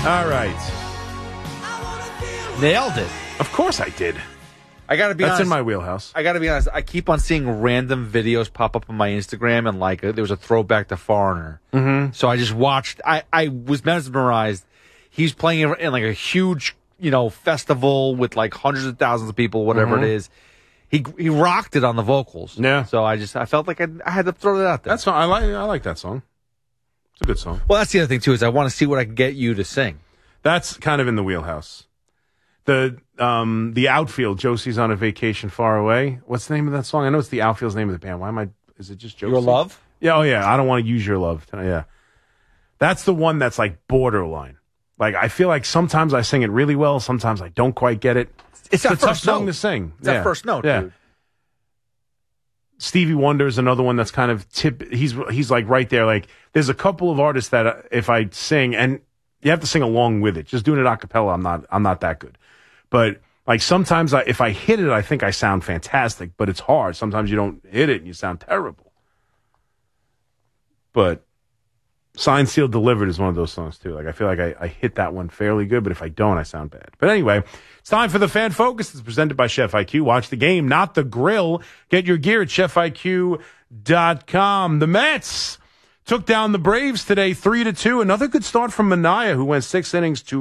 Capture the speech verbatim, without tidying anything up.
All right. Nailed it. Of course I did. I gotta be That's honest. in my wheelhouse. I gotta be honest. I keep on seeing random videos pop up on my Instagram, and like uh, there was a throwback to Foreigner. Mm-hmm. So I just watched. I, I was mesmerized. He's playing in, in like a huge, you know, festival with like hundreds of thousands of people, whatever Mhm. it is. He he rocked it on the vocals. Yeah. So I just I felt like I, I had to throw that out there. That's fine. I like I like that song. It's a good song. Well, that's the other thing too, is I want to see what I can get you to sing. That's kind of in the wheelhouse. The um the outfield, Josie's on a vacation far away. What's the name of that song? I know it's the outfield's name of the band. Why am I? Is it just Josie? Your Love? Yeah. Oh yeah. I don't want to use your love. Yeah. That's the one that's like borderline. Like I feel like sometimes I sing it really well, sometimes I don't quite get it. It's, It's that a tough first song note. to sing. It's yeah. that first note, yeah. dude. Stevie Wonder is another one that's kind of tip. He's he's like right there. Like there's a couple of artists that uh, if I sing, and you have to sing along with it. Just doing it a cappella, I'm not I'm not that good. But like sometimes I, if I hit it, I think I sound fantastic. But it's hard. Sometimes you don't hit it and you sound terrible. But Signed, Sealed, Delivered is one of those songs too. Like I feel like I, I hit that one fairly good, but if I don't, I sound bad. But anyway, it's time for the Fan Focus. It's presented by Chef I Q. Watch the game, not the grill. Get your gear at chef I Q dot com. The Mets took down the Braves today, three to two. Another good start from Manaea, who went six innings to